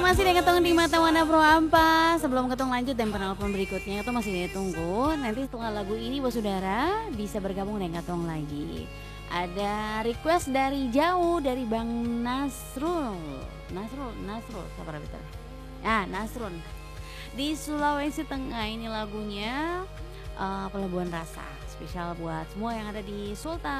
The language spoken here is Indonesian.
masih dengan ketong di Mata Wana Pro Ampa. Sebelum ketong lanjut dan penelpon berikutnya itu masih ditunggu. Nanti setelah lagu ini bos saudara bisa bergabung dengan ketong lagi. Ada request dari jauh dari Bang Nasrul, siapa betul? Nasrul. Di Sulawesi Tengah ini lagunya Pelabuhan Rasa. Spesial buat semua yang ada di Sultan.